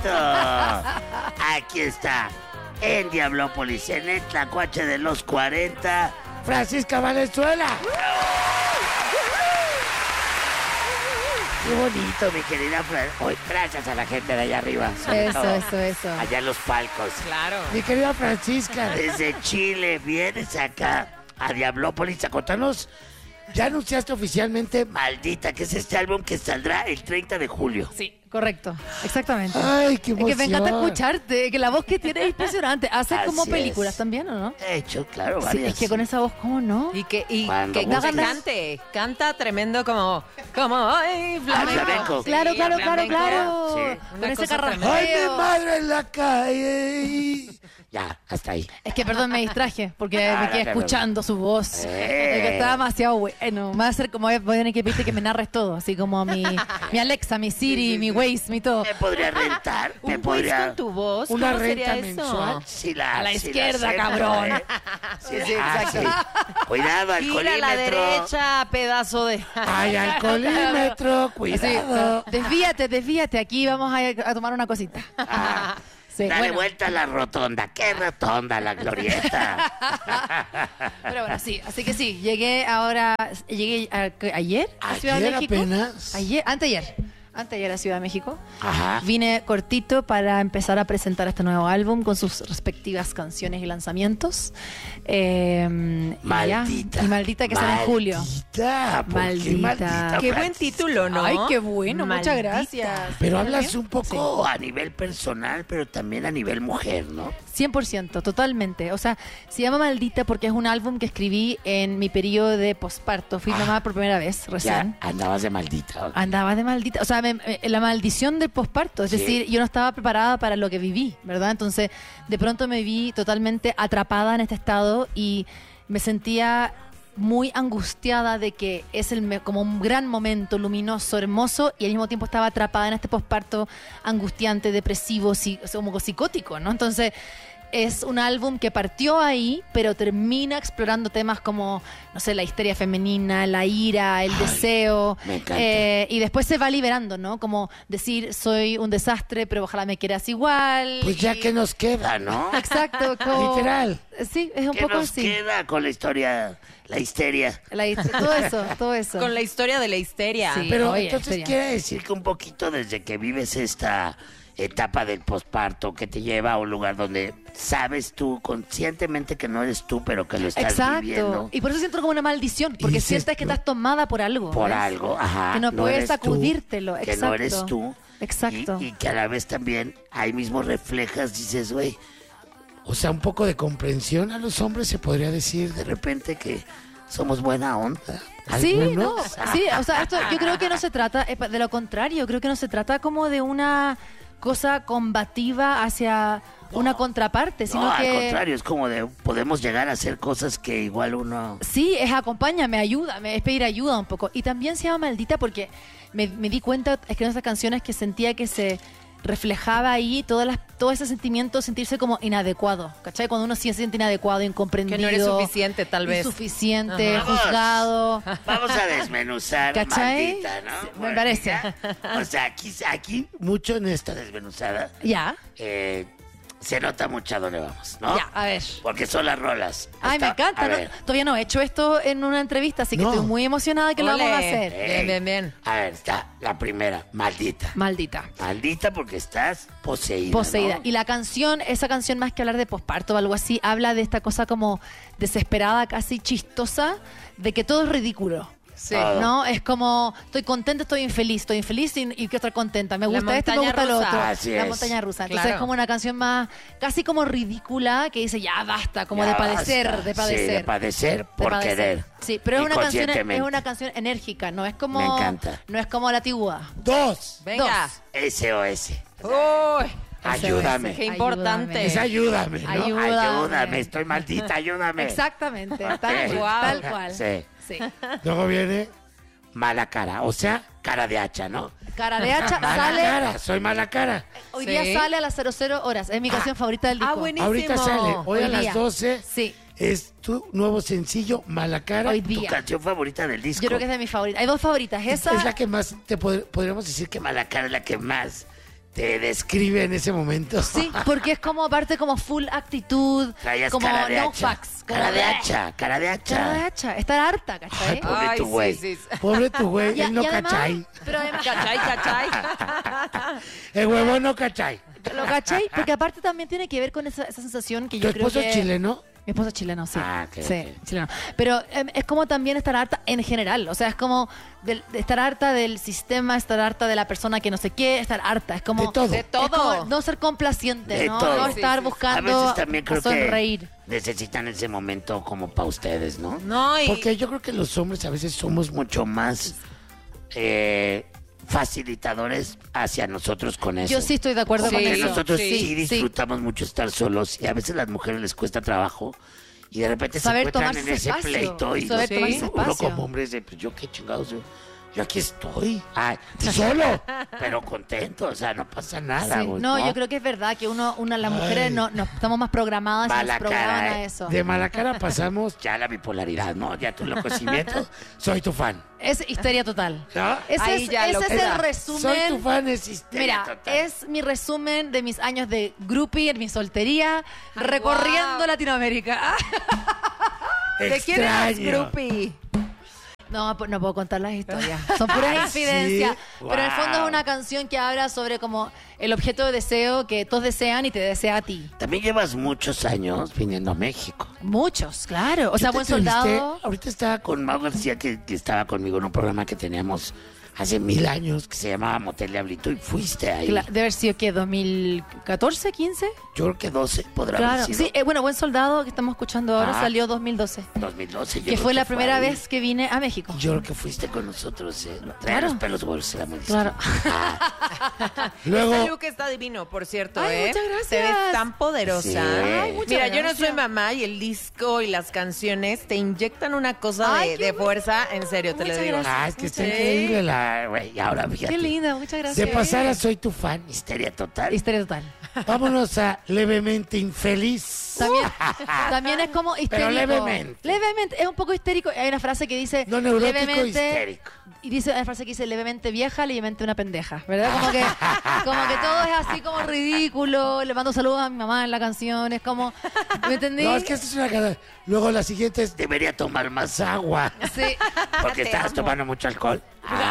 bonito. Aquí está, en Diablópolis, en el Tlacuache de los 40, Francisca Valenzuela. Qué bonito, mi querida Fran. Hoy, gracias a la gente de allá arriba. Eso. Allá en los palcos. Claro. Mi querida Francisca, desde Chile, vienes acá a Diablópolis a contarnos. Ya anunciaste oficialmente Maldita, que es este álbum que saldrá el 30 de julio. Sí, correcto. Exactamente. Ay, qué emoción. Es que me encanta escucharte, que la voz que tienes es impresionante. ¿Haces como Así películas es. también o no? He hecho, claro, Sí, varias. es que con esa voz, ¿cómo no? Y que Cuando canta, música. canta tremendo como ay, flamenco. flamenco. Claro, Sí, claro, flamenco. claro. Sí. Con Una ese cosa carraspeo. ¡Ay, mi madre en la calle! Ya, hasta ahí. Es que, perdón, me distraje porque Ah, me quedé no. escuchando su voz. Es que está demasiado bueno. Va a ser como voy a tener que pedirte que me narres todo. Así como mi Alexa, mi Siri, mi Waze, mi todo. ¿Me podría rentar? ¿Me Un quiz podría...? con tu voz. Una ¿Cómo sería renta eso? mensual. Sí, A la sí izquierda, acepto, cabrón. ¿eh? Sí, Sí, exacto. sí. Cuidado, Gira a la alcoholímetro. derecha, pedazo de... Ay, alcoholímetro, Así, cuidado. desvíate. Aquí vamos a tomar una cosita. Sí, Dale bueno. vuelta a la rotonda. ¿Qué rotonda? La glorieta. Pero bueno, sí, así que sí, llegué ayer a Ciudad de Ayer México. apenas. Anteayer a Ciudad de México. Ajá. Vine cortito para empezar a presentar este nuevo álbum con sus respectivas canciones y lanzamientos. Maldita. Y Maldita que sale en julio. Maldita. ¿Por qué Maldita. maldita? Qué buen título, ¿no? Ay, qué bueno, muchas Maldita. gracias. Pero ¿Está hablas bien? un poco a nivel personal, pero también a nivel mujer, ¿no? 100%, totalmente. O sea, se llama Maldita porque es un álbum que escribí en mi periodo de posparto. Fui mamá por primera vez, recién. Ya andabas de maldita. ¿ok? Andaba de maldita, o sea, la maldición del posparto, es Sí. decir, yo no estaba preparada para lo que viví, ¿verdad? Entonces, de pronto me vi totalmente atrapada en este estado y me sentía muy angustiada de que es como un gran momento luminoso, hermoso, y al mismo tiempo estaba atrapada en este posparto angustiante, depresivo, como psicótico, ¿no? Entonces, es un álbum que partió ahí, pero termina explorando temas como, no sé, la histeria femenina, la ira, el deseo. me encanta. Y después se va liberando, ¿no? Como decir, soy un desastre, pero ojalá me quieras igual. Pues ya Y- que nos queda, ¿no? Exacto. Como... Literal. Sí, es un ¿Qué poco nos así. queda con la historia, la histeria? Todo eso. Con la historia de la histeria. Sí. Pero oye, entonces histeria. quiere decir que un poquito desde que vives esta etapa del posparto que te lleva a un lugar donde sabes tú conscientemente que no eres tú, pero que lo estás Exacto. viviendo Y por eso siento como una maldición, porque dices, sientes que no, estás tomada por algo. por ¿ves? algo, ajá. Que no puedes eres tú, sacudírtelo, que exacto. no eres tú. Exacto. Y que a la vez también ahí mismo reflejas, dices, güey, o sea, un poco de comprensión a los hombres se podría decir de repente que somos buena onda. Sí, algunos. no, sí, o sea, esto yo creo que no se trata, de lo contrario, creo que no se trata como de una cosa combativa hacia una contraparte, sino No, al que contrario, es como de podemos llegar a hacer cosas que igual uno... sí, es acompáñame, ayúdame, es pedir ayuda un poco. Y también se llama Maldita porque me di cuenta escribiendo esas canciones que sentía que se reflejaba ahí todo ese sentimiento, sentirse como inadecuado, ¿cachai? Cuando uno sí se siente inadecuado, incomprendido. Que no eres suficiente, tal vez. Insuficiente, Ajá. juzgado. Vamos a desmenuzar, ¿Cachai? maldita, ¿no? Sí, me Porque parece. ya- o sea, aquí mucho en esta desmenuzada Ya, se nota mucho a dónde vamos, ¿no? ya, a ver. Porque son las rolas. Ay, me Está- encanta. a ¿no? ver, Todavía no he hecho esto en una entrevista, así que No. estoy muy emocionada que lo Ole. vamos a hacer. Bien. A ver, está la primera, maldita. Maldita. Maldita porque estás poseída. Poseída. ¿no? Y la canción, esa canción más que hablar de posparto o algo así, habla de esta cosa como desesperada, casi chistosa, de que todo es ridículo. Sí. Todo. ¿No? Es como, estoy contenta, estoy infeliz y quiero estar contenta. Me La gusta esto, me montaña gusta lo rusa. otro. Así La es. montaña rusa. Entonces Claro. es como una canción más, casi como ridícula, que dice, ya basta, como Ya de padecer, basta. de padecer. Sí, de padecer por De padecer. querer. Sí, pero es Inconscientemente. una canción enérgica, no es como Me encanta. no es como la tibúa. 2. Venga. SOS. Uy, Ayúdame. qué importante. Es ayúdame, ¿no? Ayúdame. Estoy maldita, ayúdame. Exactamente, Ok. tal cual. Sí. Sí. Luego viene mala cara, o sea, cara de hacha, ¿no? Cara de hacha Mala sale, cara, soy mala cara. hoy Sí. día sale a las 00 horas, es mi canción favorita del disco. buenísimo. Ahorita sale, hoy a Hoy día. las 12 Sí. es tu nuevo sencillo, Mala Cara. Hoy Tu día. canción favorita del disco. Yo creo que es de mis favoritas. Hay dos favoritas, esa Es la que más, podríamos decir que Mala Cara es la que más te describe en ese momento. Sí, porque es como aparte como full actitud, Traías como cara de no hacha. facts. Cara de hacha, cara de Cara de hacha. hacha, estar harta, Ay, ¿cachai? pobre tu güey. sí. Pobre tu güey, Y- él no y además- cachai. Pero además, ¿Cachai? El huevón no cachai. ¿lo cachai? Porque aparte también tiene que ver con esa sensación que ¿Tu yo creo esposo que... es chileno? Mi esposo es chileno, sí. Ah, ok, sí, ok. chileno. Pero es como también estar harta en general. O sea, es como de estar harta del sistema, estar harta de la persona que no sé qué, estar harta. Es como... De todo. De es como todo. no ser complaciente, De ¿no? todo. No Sí, estar sí. A buscando veces también creo sonreír. que necesitan ese momento como para ustedes, ¿no? No, y Porque yo creo que los hombres a veces somos mucho más facilitadores hacia nosotros con eso. Yo sí estoy de acuerdo Sí, con Porque eso. nosotros sí, sí. disfrutamos mucho estar solos y a veces a las mujeres les cuesta trabajo y de repente Saber se encuentran tomarse en ese ese espacio, pleito y saber tomarse ese uno espacio. como hombre dice, pues yo qué chingados, yo aquí estoy, ay, solo, pero contento, o sea, no pasa nada. Sí. güey, No, yo creo que es verdad que las mujeres Ay. no estamos más programadas y nos Mala programan cara, a eso. De mala cara pasamos ya a la bipolaridad, ¿no? Ya tu enloquecimiento, soy tu fan. Es histeria total. ¿No? Ese Ahí ya es lo el queda. resumen. Soy tu fan, es histeria Mira, total. es mi resumen de mis años de groupie en mi soltería, Ay, recorriendo wow. Latinoamérica. ¿de quién eras Extraño. groupie? No, no puedo contar las historias. Son puras Ah, infidencias. ¿sí? Pero en el fondo es Wow. una canción que habla sobre como el objeto de deseo que todos desean y te desea a ti. También llevas muchos años viniendo a México. Muchos, claro. O sea, Yo te buen entrevisté, soldado. Ahorita estaba con Mau García, que estaba conmigo en un programa que teníamos hace 1000 años, que se llamaba Motel Diablito, y fuiste ahí. Debe haber sido, ¿qué? ¿2014, 15? Yo creo que 12 podrá Claro. haber sido. Sí, bueno, Buen Soldado que estamos escuchando ahora Ah. salió 2012. 2012. yo Que creo fue la primera ahí. vez que vine a México. Yo creo que fuiste con nosotros. Traía Claro. los pelos gordos, era muy Claro. distinto. Ah. Luego, Ese look está divino, por cierto, Ay, ¿eh? muchas gracias. Te ves tan poderosa. Sí. Ay, muchas Mira, yo no gracias. soy mamá y el disco y las canciones te inyectan una cosa Ay, de, qué de bueno. fuerza. En serio, te lo Muchas digo. gracias. es que está Sí. increíble la... Güey, y ahora fíjate. Qué linda, muchas gracias. De pasar Soy tu fan, histeria total. Histeria total. Vámonos a Levemente Infeliz. También es como histérico. Pero levemente. Levemente, es un poco histérico. Hay una frase que dice... No neurótico, levemente, histérico. Y dice una frase que dice levemente vieja, levemente una pendeja. ¿Verdad? Como que todo es así como ridículo. Le mando saludos a mi mamá en la canción. Es como... ¿Me entendí? No, es que esta es una cara. Luego la siguiente es debería tomar más agua. Sí. Porque Te estabas amo. tomando mucho alcohol.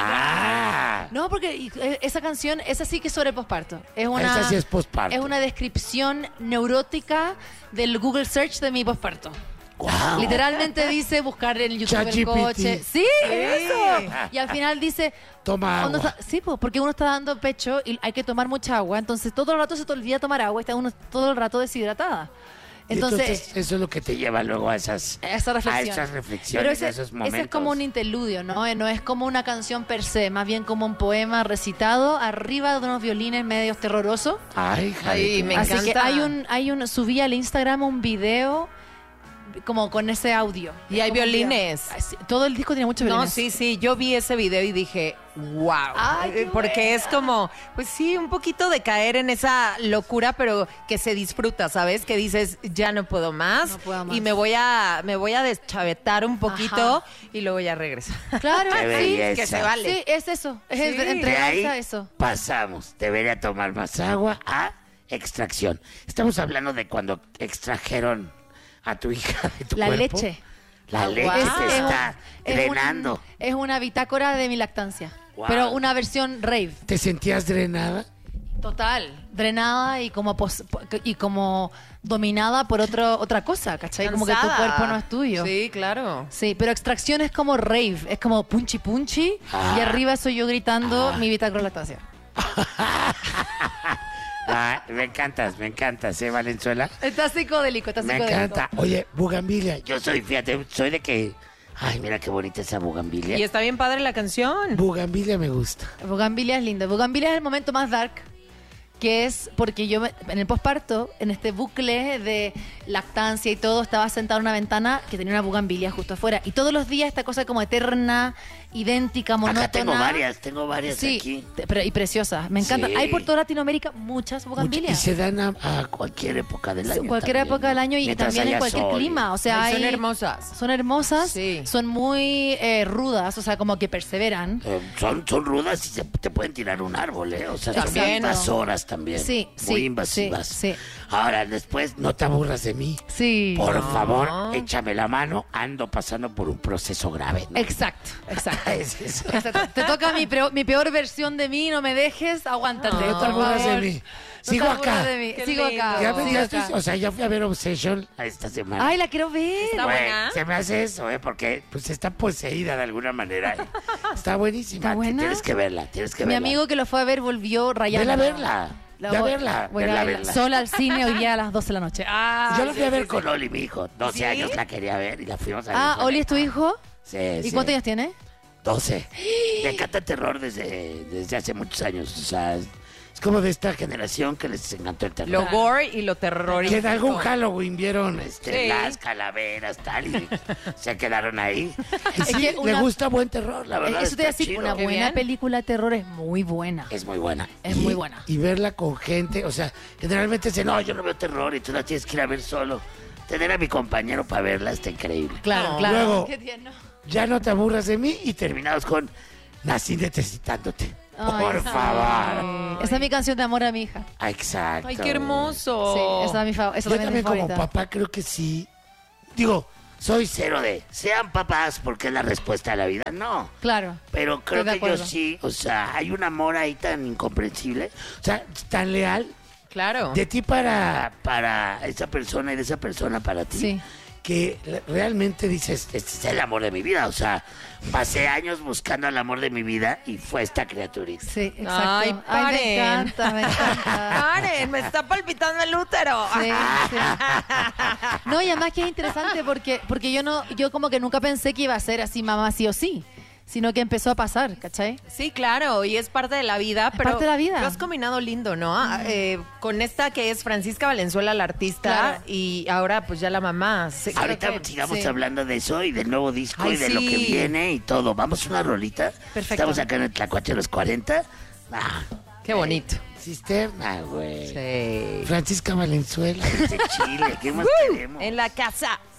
Ah. No, porque esa canción, esa sí que es sobre posparto. Es una, Esa sí es posparto. Es una descripción neurótica del Google Search de mi posparto. Guau. Literalmente dice buscar en YouTube el ChatGPT. coche. Sí, eso. Y al final dice... Toma uno agua. está- sí, pues, porque uno está dando pecho y hay que tomar mucha agua. Entonces todo el rato se te olvida tomar agua y está uno todo el rato deshidratada. Y Entonces, eso es lo que te lleva luego a esas esa reflexión. a esas reflexiones, Pero a esos momentos. ese es como un interludio, ¿no? No es como una canción per se, más bien como un poema recitado arriba de unos violines medios terrorosos. Ay, Ay, me Así que encanta. subí al Instagram un video como con ese audio. Y hay Como un violines. video. Ay, sí, todo el disco tiene muchos No, violines. sí, yo vi ese video y dije, wow. Ay, qué Porque es como, pues sí, un poquito de caer en esa locura, pero que se disfruta, ¿sabes? Que dices, ya no puedo más, No puedo más. y me voy a deschavetar un poquito Ajá. y luego ya regreso. Claro, Qué sí. belleza. Que se vale. Sí, es eso. Es Sí. De entregarse ahí a eso. pasamos. Debería tomar más agua a extracción. Estamos hablando de cuando extrajeron a tu hija de tu La cuerpo. leche. La leche guau. te Es está drenando. Es una bitácora de mi lactancia. Guau. Pero una versión rave. ¿Te sentías drenada? Total. Drenada y como dominada por otra cosa, ¿cachai? Como que tu Cansada. cuerpo no es tuyo. Sí, claro. Sí, pero extracción es como rave, es como punchi punchi Ah. y arriba soy yo gritando mi bitácora lactancia. Ah, me encantas, Valenzuela? Está psicodélico, está Me psicodélico. encanta. Oye, bugambilia. Yo soy, fíjate, soy de que... Ay, mira qué bonita esa bugambilia. Y está bien padre la canción. Bugambilia me gusta. Bugambilia es lindo. Bugambilia es el momento más dark que es porque yo en el posparto, en este bucle de lactancia y todo, estaba sentada en una ventana que tenía una bugambilia justo afuera. Y todos los días esta cosa como eterna, idéntica, monótona. Acá tengo varias Sí, aquí. y preciosas. Me encantan. Sí. Hay por toda Latinoamérica muchas Y bugambilias. se dan a cualquier época del año. Cualquier también, época del año y mientras también en haya cualquier sol. clima. O sea, Ay, son hay- hermosas. Son hermosas, Sí. son muy rudas, o sea, como que perseveran. Son rudas y te pueden tirar un árbol, ¿eh? O sea, son También. invasoras también. Sí, Muy sí, invasivas. sí, sí. Ahora, después, no te aburras de mí. Sí. Por favor, échame la mano. Ando pasando por un proceso grave. ¿no? Exacto, exacto. Es eso. Exacto. Te toca mi peor versión de mí, no me dejes, aguántate. No te por aburras favor. de mí. No Sigo te aburras acá. de mí. Qué Sigo lindo. acá. Ya, sigo ya acá. o sea, ya fui a ver Obsession esta semana. Ay, la quiero ver. Está Güey, buena. se me hace eso, porque pues está poseída de alguna manera. Está buenísima. ¿Está buena? Tienes que verla, tienes que Mi verla. amigo que lo fue a ver volvió rayando. Vela a verla. Ve a verla. Voy a Vela a verla. verla. Sola al cine hoy día a las 12 de la noche. Ah, Yo la fui a ver con Oli, mi hijo. 12 ¿Sí? años la quería ver y la fuimos a ver. ah, sola. Oli es tu hijo. Sí, ¿Y sí. cuántos años tiene? 12. Le encanta terror desde hace muchos años. O sea, es como de esta generación que les encantó el terror. Lo gore y lo Que terrorífico. en algún Halloween vieron Sí. las calaveras, tal, y se quedaron ahí. Y Es sí, que le una- gusta buen terror, la verdad. Eso te iba a está decir, chido. una Qué buena bien. película de terror es muy buena. Es muy buena. Es muy buena. Y verla con gente, o sea, generalmente dicen, no, yo no veo terror y tú la tienes que ir a ver solo. Tener a mi compañero para verla está increíble. Claro, No. claro. Luego- Qué tierno. Ya no te aburras de mí y terminados con Nací necesitándote. Ay, Por ay. favor. Esa es mi canción de amor a mi hija. Ah, exacto. Ay, qué hermoso. Sí, esa es mi Yo esa también es mi también como favorita. papá creo que sí. Digo, soy cero de sean papás porque es la respuesta a la vida. No. Claro. Pero creo Estoy de que yo acuerdo. sí, o sea, hay un amor ahí tan incomprensible, o sea, tan leal Claro. de ti para esa persona y de esa persona para ti, Sí. que realmente dices, este es el amor de mi vida, o sea, pasé años buscando el amor de mi vida y fue esta criaturita. Sí, exacto. Ay, me paren. encanta, me encanta. Karen, me está palpitando el útero. Sí, sí. No, y además que es interesante porque yo como que nunca pensé que iba a ser así mamá sí o sí, sino que empezó a pasar, ¿cachai? Sí, claro, y es parte de la vida, pero parte de la vida. lo has combinado lindo, ¿no? Con esta que es Francisca Valenzuela, la artista, Claro. y ahora pues ya la mamá. Sí, creo Ahorita que- sigamos sí. hablando de eso y del nuevo disco Ay, y de lo que sí. viene y todo. Vamos a una rolita. Perfecto. Estamos acá en el Tlacuache de los 40. Ah, Qué bonito. cisterna, güey. Sí. Francisca Valenzuela, de Chile, ¿qué más queremos? En la casa.